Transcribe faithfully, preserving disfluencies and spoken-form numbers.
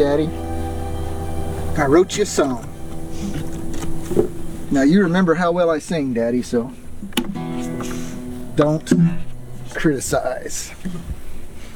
Daddy. I wrote you a song. Now you remember how well I sing, Daddy, so don't criticize.